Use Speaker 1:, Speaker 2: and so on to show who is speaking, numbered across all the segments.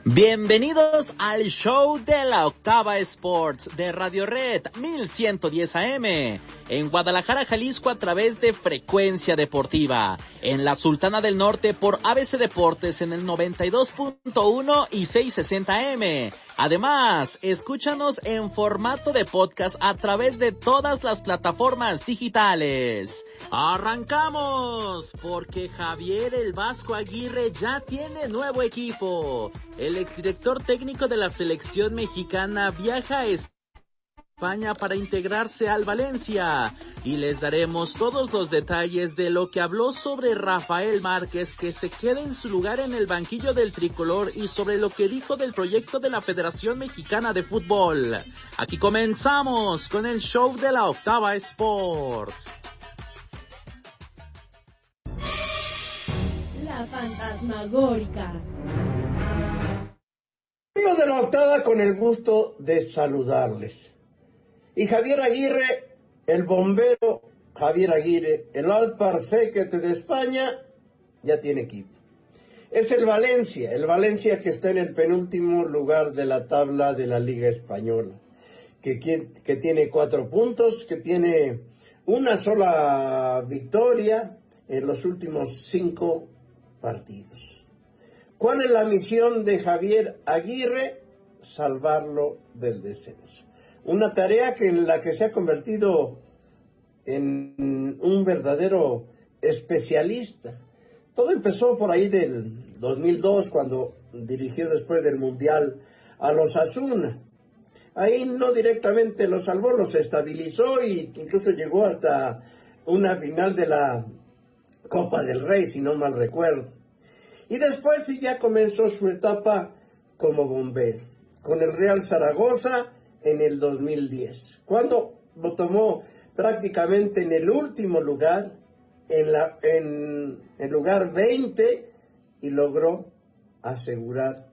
Speaker 1: Bienvenidos al show de la Octava Sports de Radio Red 1110 AM, en Guadalajara, Jalisco a través de Frecuencia Deportiva, en la Sultana del Norte por ABC Deportes en el 92.1 y 660 AM. Además, escúchanos en formato de podcast a través de todas las plataformas digitales. ¡Arrancamos! Porque Javier el Vasco Aguirre ya tiene nuevo equipo. El exdirector técnico de la selección mexicana viaja a España para integrarse al Valencia y les daremos todos los detalles de lo que habló sobre Rafael Márquez, que se queda en su lugar en el banquillo del tricolor, y sobre lo que dijo del proyecto de la Federación Mexicana de Fútbol. Aquí comenzamos con el show de la Octava Sports.
Speaker 2: La fantasmagórica.
Speaker 3: Amigos de la Octava, con el gusto de saludarles. Y Javier Aguirre, el bombero Javier Aguirre, el Alparfequete de España, ya tiene equipo. Es el Valencia que está en el penúltimo lugar de la tabla de la Liga Española, que tiene 4 puntos, que tiene una sola victoria en los últimos 5 partidos. ¿Cuál es la misión de Javier Aguirre? Salvarlo del descenso. Una tarea en la que se ha convertido en un verdadero especialista. Todo empezó por ahí del 2002, cuando dirigió después del Mundial a los Osasuna. Ahí no directamente los salvó, los estabilizó e incluso llegó hasta una final de la Copa del Rey, si no mal recuerdo. Y después sí ya comenzó su etapa como bombero, con el Real Zaragoza en el 2010, cuando lo tomó prácticamente en el último lugar, en el lugar 20, y logró asegurar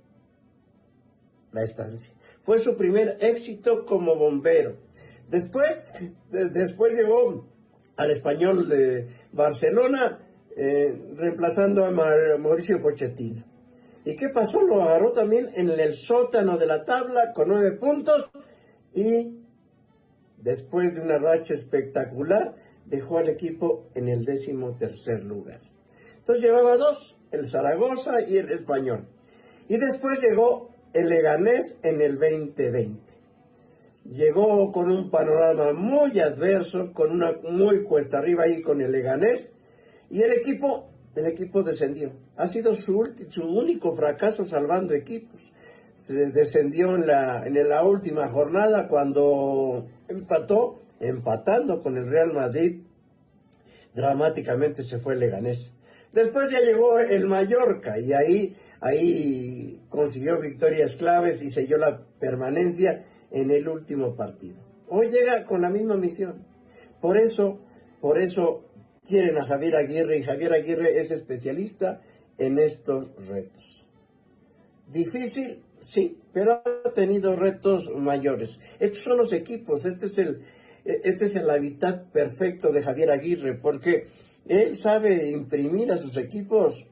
Speaker 3: la estancia. Fue su primer éxito como bombero. Después llegó al Español de Barcelona, reemplazando a Mauricio Pochettino. ¿Y qué pasó? Lo agarró también en el sótano de la tabla con 9 puntos, y después de una racha espectacular dejó al equipo en el 13º lugar. Entonces llevaba 2, el Zaragoza y el Español. Y después llegó el Leganés en el 2020. Llegó con un panorama muy adverso, con una muy cuesta arriba ahí con el Leganés, y el equipo descendió. Ha sido su único fracaso salvando equipos. Se descendió en la última jornada, cuando empatando con el Real Madrid. Dramáticamente se fue el Leganés. Después ya llegó el Mallorca, y ahí consiguió victorias claves y selló la permanencia en el último partido. Hoy llega con la misma misión. Por eso quieren a Javier Aguirre, y Javier Aguirre es especialista en estos retos. Difícil, sí, pero ha tenido retos mayores. Estos son los equipos, este es el hábitat perfecto de Javier Aguirre, porque él sabe imprimir a sus equipos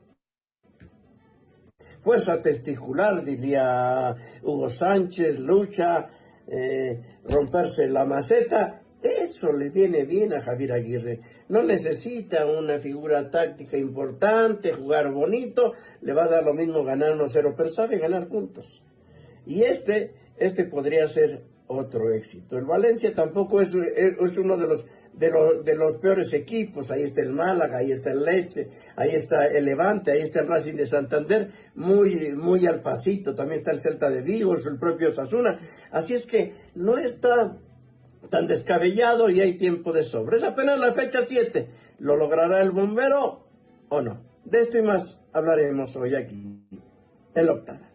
Speaker 3: fuerza testicular, diría Hugo Sánchez, lucha, romperse la maceta. Eso le viene bien a Javier Aguirre. No necesita una figura táctica importante, jugar bonito, le va a dar lo mismo ganar 1-0, pero sabe ganar puntos. Y este podría ser otro éxito. El Valencia tampoco es uno de los peores equipos. Ahí está el Málaga, ahí está el Lecce, ahí está el Levante, ahí está el Racing de Santander, muy al pasito. También está el Celta de Vigo, el propio Osasuna. Así es que no está tan descabellado y hay tiempo de sobra. Es apenas la fecha 7. ¿Lo logrará el bombero o no? De esto y más hablaremos hoy aquí en la Octava.